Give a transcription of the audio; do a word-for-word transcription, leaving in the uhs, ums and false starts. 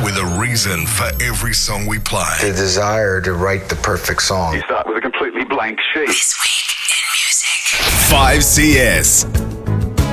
with a reason for every song we play. The desire to write the perfect song. You start with a completely blank sheet. This week in music. five C S.